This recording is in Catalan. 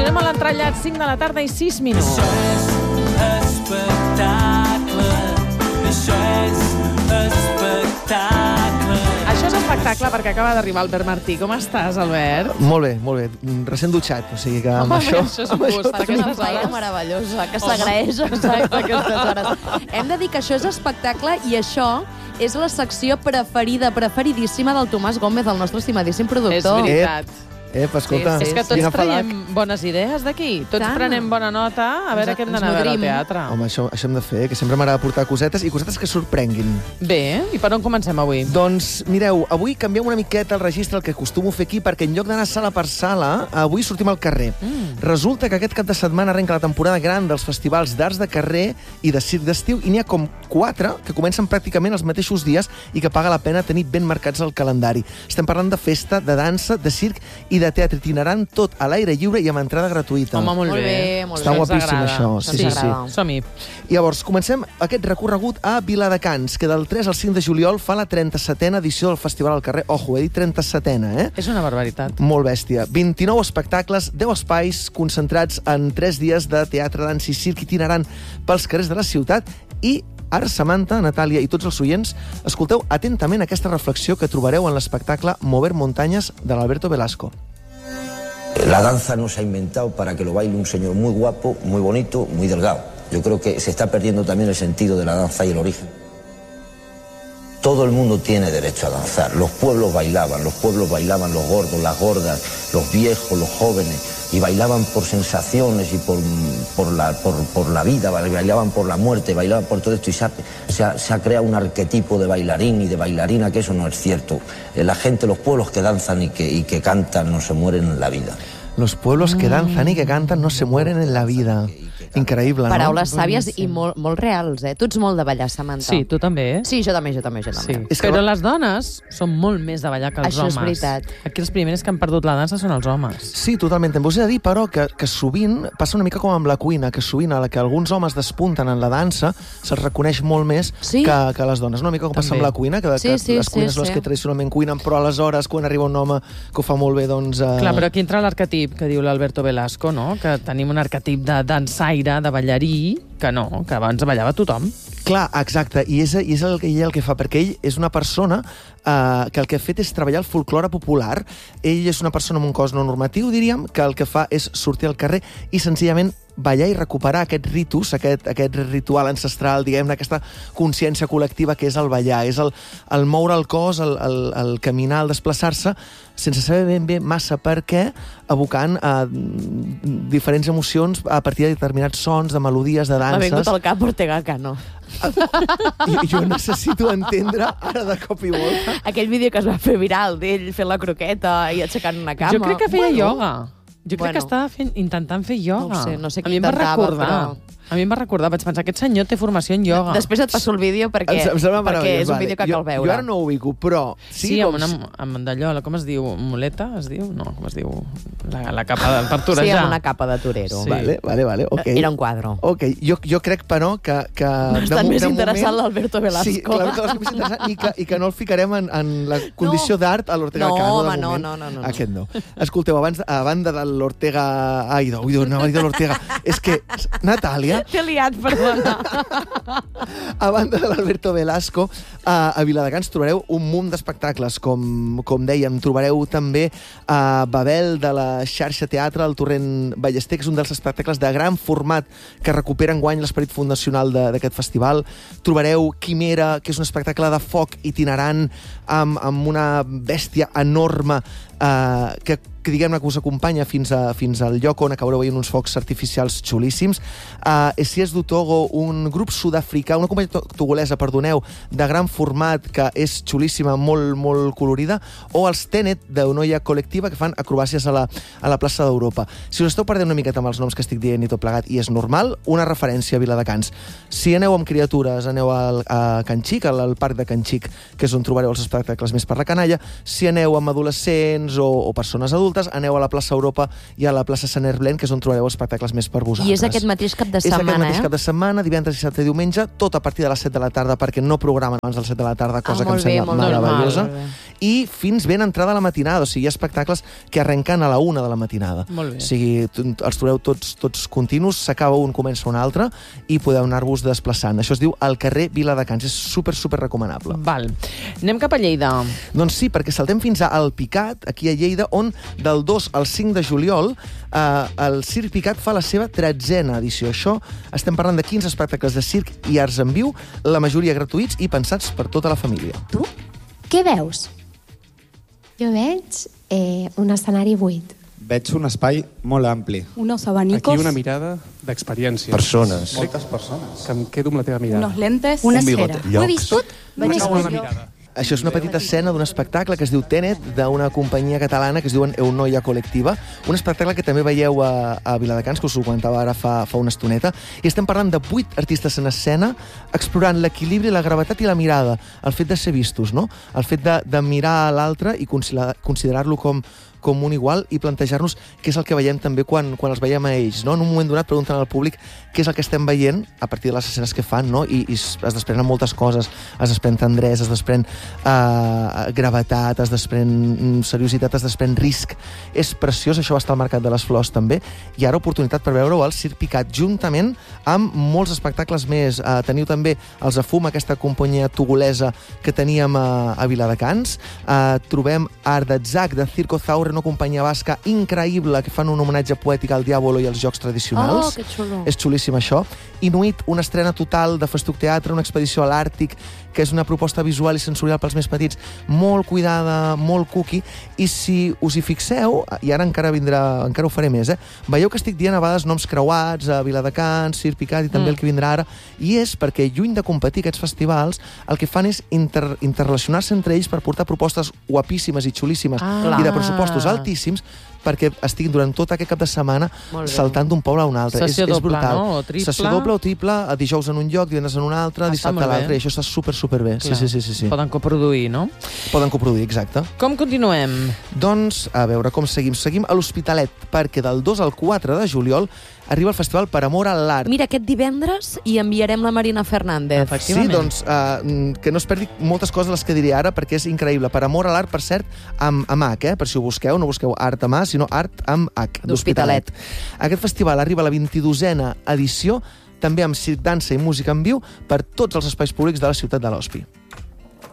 Anem a l'entrellat, 5 de la tarda i 6 minuts. Això és espectacle perquè acaba d'arribar Albert Martí. Com estàs, Albert? Molt bé. Recent dutxat, o sigui que amb això... Això és un gust. Perquè és una feina meravellosa, que s'agraeix exacte aquestes hores. Hem de dir que això és espectacle i això és la secció preferidíssima del Tomàs Gómez, el nostre estimadíssim productor. És veritat. Escolta, És que tots traiem bones idees d'aquí. Tots prenem bona nota. A veure què hem d'anar a veure al teatre. Home, això hem de fer, que sempre m'agrada portar cosetes i cosetes que sorprenguin. Bé, i per on comencem avui? Doncs, mireu, avui canviem una miqueta el registre, el que acostumo a fer aquí, perquè en lloc d'anar sala per sala, avui sortim al carrer. Resulta que aquest cap de setmana arrenca la temporada gran dels festivals d'arts de carrer i de circ d'estiu, i n'hi ha com 4 que comencen pràcticament els mateixos dies i que paga la pena tenir ben marcats al calendari. Estem parlant de festa, de dansa, de circ i de teatre itinerant, tot a l'aire lliure i amb entrada gratuïta. Home, molt bé. Està guapíssim, això. Sí. Som-hi. Llavors, comencem aquest recorregut a Viladecans, que del 3 al 5 de juliol fa la 37a edició del Festival al Carrer. Ojo, he dit 37a, eh? És una barbaritat. Molt bèstia. 29 espectacles, 10 espais concentrats en 3 dies de teatre, dansa i circ itinerant pels carrers de la ciutat. I ara, Samantha, Natàlia i tots els oients, escolteu atentament aquesta reflexió que trobareu en l'espectacle Mover Montañas de l'Alberto Velasco. La danza no se ha inventado para que lo baile un señor muy guapo, muy bonito, muy delgado. Yo creo que se está perdiendo también el sentido de la danza y el origen. Todo el mundo tiene derecho a danzar. Los pueblos bailaban los gordos, las gordas, los viejos, los jóvenes, y bailaban por sensaciones y por la vida, bailaban por la muerte, bailaban por todo esto, y se ha creado un arquetipo de bailarín y de bailarina, que eso no es cierto. La gente, los pueblos que danzan y que cantan no se mueren en la vida. Los pueblos que danzan i que canten no se mueren en la vida. Increïble, no? Paraules sàvies i molt reals, eh? Tu ets molt de ballar, Samantha. Sí, tu també, eh? Sí, jo també. Sí. Però les dones són molt més de ballar que els homes. Això és veritat. Aquí els primers que han perdut la dansa són els homes. Sí, totalment. Em vos he de dir, però, que sovint passa una mica com amb la cuina, que sovint a la que alguns homes despunten en la dansa se'ls reconeix molt més que les dones. Una mica com passa amb la cuina, que les cuines les que tradicionalment cuinen, però aleshores, quan arriba un home que ho fa molt bé, doncs... Clar, però aquí entra l'arquetip que diu l'Alberto Velasco, no? Que tenim un arquetip de dansaire, de ballarí, que abans ballava tothom. Clar, exacte, i és el que fa, perquè ell és una persona que el que ha fet és treballar el folklore popular. Ell és una persona amb un cos no normatiu, diríem, que el que fa és sortir al carrer i senzillament ballar i recuperar aquest ritus, aquest ritual ancestral, diguem-ne, aquesta consciència col·lectiva que és el ballar, és el moure el cos, el caminar, el desplaçar-se, sense saber ben bé massa per què, evocant diferents emocions a partir de determinats sons, de melodies, de danses. M'ha vingut al cap Ortega Cano. Jo necessito entendre ara de cop i volta. Aquell vídeo que es va fer viral d'ell fent la croqueta i aixecant una cama. Jo crec que feia ioga. Jo crec que estava intentant fer ioga. No sé què intentava, però... A mi em va recordar, vaig pensar, aquest senyor té formació en ioga. Després et passo el vídeo perquè és un vídeo que cal veure. Jo ara no ho ubico, però... Sí, amb d'allò, com es diu? Muleta, es diu? No, com es diu? La capa per torejar. Sí, amb una capa de torero. Sí. Vale, ok. Era un quadro. Ok, jo crec, però, que està més interessant l'Alberto Velasco. Sí, clar que és més interessant i que no el ficarem en la condició d'art a l'Ortega Cano, de moment. No. Aquest no. Escolteu, a banda de l'Ortega... Ai, no, anava a dir de l'Ortega. És que, Natàlia... T'he liat, perdona. A banda de l'Alberto Velasco, a Viladecans trobareu un munt d'espectacles, com dèiem. Trobareu també a Babel, de la xarxa teatre, el Torrent Ballester, que és un dels espectacles de gran format que recupera enguany l'esperit fundacional d'aquest festival. Trobareu Quimera, que és un espectacle de foc itinerant amb una bèstia enorme que diguem-ne que us acompanya fins al lloc on acabareu veient uns focs artificials xulíssims. Essies do Togo, un grup sud-africà, una companyia togolesa, perdoneu, de gran format, que és xulíssima, molt, molt colorida, o els Tenet, d'Unoia Col·lectiva, que fan acrobàcies a la plaça d'Europa. Si us esteu perdent una miqueta amb els noms que estic dient i tot plegat, i és normal, una referència a Viladecans. Si aneu amb criatures, aneu a Can Xic, al parc de Can Xic, que és on trobareu els espectacles més per la canalla. Si aneu amb adolescents nens o persones adultes, aneu a la plaça Europa i a la plaça Sant Herblen, que és on trobareu espectacles més per vosaltres. I és aquest mateix cap de setmana, És aquest mateix cap de setmana, divendres, dissabte i diumenge, tot a partir de les 7 de la tarda, perquè no programen abans de les 7 de la tarda, cosa que em sembla meravellosa. I fins ben entrada a la matinada, o sigui, hi ha espectacles que arrenquen a la 1 de la matinada. Molt bé. O sigui, els trobareu tots continus, s'acaba un, comença un altre, i podeu anar-vos desplaçant. Això es diu al carrer Viladecans, és super recomanable. Val. Anem cap a Lleida. Doncs sí, perquè saltem fins a Alpicat, aquí a Lleida, on del 2 al 5 de juliol el Circ Picat fa la seva 13a edició. Això estem parlant de 15 espectacles de circ i arts en viu, la majoria gratuïts i pensats per tota la família. Tu? Què veus? Jo veig un escenari buit. Veig un espai molt ampli. Unos abanicos. Aquí una mirada d'experiència. Persones. Moltes persones. Que em quedo amb la teva mirada. Unos lentes. Una esfera. Ho he vist tot? Una mirada. Això és una petita escena d'un espectacle que es diu Tenet, d'una companyia catalana que es diuen Eunoia Col·lectiva, un espectacle que també veieu a Viladecans, que us ho comentava ara fa una estoneta, i estem parlant de 8 artistes en escena explorant l'equilibri, la gravetat i la mirada, el fet de ser vistos, no? El fet de mirar a l'altre i considerar-lo com un igual i plantejar-nos què és el que veiem també quan els veiem a ells, no? En un moment donat pregunten al públic què és el que estem veient a partir de les escenes que fan, no? I es desprenen moltes coses, es desprèn tendresa, es desprèn gravetat, es desprèn seriositat, es desprèn risc. És preciós, això va estar al Mercat de les Flors també, i ara oportunitat per veure-ho al Circ Picat, juntament amb molts espectacles més. Teniu també els Afum, aquesta companyia togolesa que teníem a Viladecans. Trobem Art d'Atzac, de Circo Zaure, una companyia basca increïble que fan un homenatge poètic al Diàbolo i als jocs tradicionals. Oh, que xulo. És xulíssim, això. Inuit, una estrena total de Festuc Teatre, una expedició a l'Àrtic, que és una proposta visual i sensorial pels més petits, molt cuidada, molt cookie, i si us hi fixeu, i ara encara ho faré més, veieu que estic dient a vegades noms creuats, a Viladecans, Circ Picat i també el que vindrà ara, i és perquè, lluny de competir aquests festivals, el que fan és interrelacionar-se entre ells per portar propostes guapíssimes i xulíssimes i de pressupostos altíssims, perquè estiguin durant tot aquest cap de setmana saltant d'un poble a un altre. Sessió és doble, brutal. no? O triple. Sessió doble o triple, dijous en un lloc, divendres en un altre, dissabte a l'altre, i això està superbé. Sí. Poden coproduir, no? Poden coproduir, exacte. Com continuem? Doncs, a veure com seguim. Seguim a l'Hospitalet, perquè del 2 al 4 de juliol arriba el Festival Per Amor a l'Art. Mira, aquest divendres hi enviarem la Marina Fernández. Sí, doncs, que no es perdi moltes coses les que diré ara, perquè és increïble. Per Amor a l'Art, per cert, amb H, per si ho busqueu, no busqueu art amb A, sinó art amb H, d'Hospitalet. Aquest festival arriba a la 22a edició, també amb circ, dansa i música en viu per tots els espais públics de la ciutat de l'Hospi.